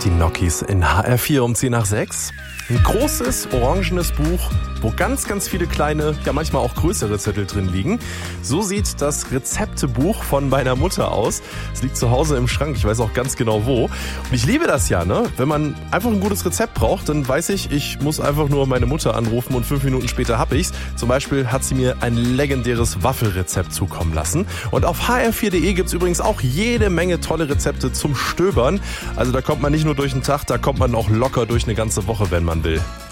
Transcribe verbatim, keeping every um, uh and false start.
Die Nokis in H R vier um zehn nach sechs. Ein großes, orangenes Buch, wo ganz, ganz viele kleine, ja manchmal auch größere Zettel drin liegen. So sieht das Rezeptebuch von meiner Mutter aus. Es liegt zu Hause im Schrank, ich weiß auch ganz genau wo. Und ich liebe das ja, ne? Wenn man einfach ein gutes Rezept braucht, dann weiß ich, ich muss einfach nur meine Mutter anrufen und fünf Minuten später hab ich's. Zum Beispiel hat sie mir ein legendäres Waffelrezept zukommen lassen. Und auf h r vier punkt de gibt's übrigens auch jede Menge tolle Rezepte zum Stöbern. Also da kommt man nicht nur durch den Tag, da kommt man auch locker durch eine ganze Woche, wenn man will.